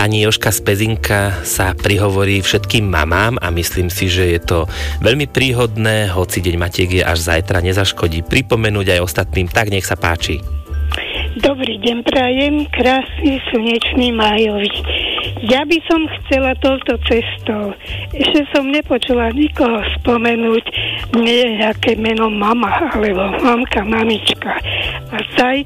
Pani Jožka z Pezinka sa prihovorí všetkým mamám a myslím si, že je to veľmi príhodné, hoci Deň matiek je až zajtra, nezaškodí pripomenúť aj ostatným, tak nech sa páči. Dobrý deň prajem, krásny slnečný májový. Ja by som chcela touto cestou, ešte som nepočula nikoho spomenúť nejaké meno mama, alebo mamka, mamička. A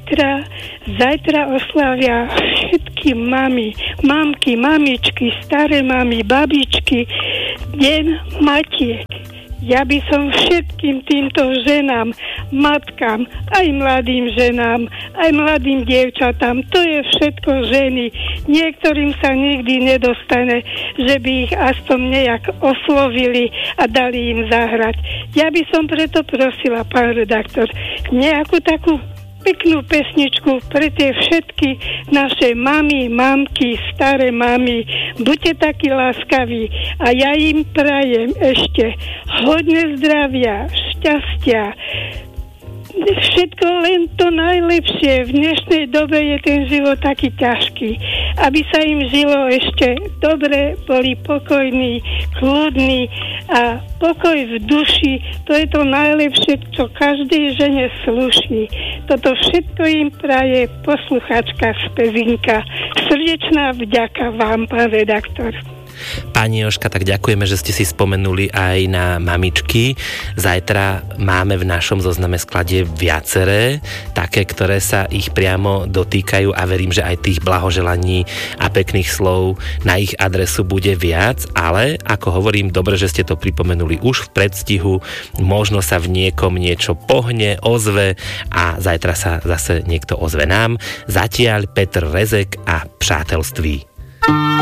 zajtra oslavia všetky mamky, mamičky, staré mami, babičky, Deň matiek. Ja by som všetkým týmto ženám, matkám, aj mladým ženám, aj mladým dievčatám, to je všetko ženy. Niektorým sa nikdy nedostane, že by ich aspoň nejak oslovili a dali im zahrať. Ja by som preto prosila, pán redaktor, nejakú takú peknú pesničku pre tie všetky naše mamy, mamky, staré mamy. Buďte takí láskaví a ja im prajem ešte hodne zdravia, šťastia, všetko len to najlepšie. V dnešnej dobe je ten život taký ťažký. Aby sa im žilo ešte dobre, boli pokojní, kľudní a pokoj v duši, to je to najlepšie, čo každej žene slúši. Toto všetko im praje posluchačka z Pezinka. Srdečná vďaka vám, pán redaktor. Pani Jožka, tak ďakujeme, že ste si spomenuli aj na mamičky. Zajtra máme v našom zozname skladieb viaceré, také, ktoré sa ich priamo dotýkajú a verím, že aj tých blahoželaní a pekných slov na ich adresu bude viac, ale ako hovorím, dobre, že ste to pripomenuli už v predstihu, možno sa v niekom niečo pohne, ozve a zajtra sa zase niekto ozve nám. Zatiaľ Petr Rezek a Přátelství.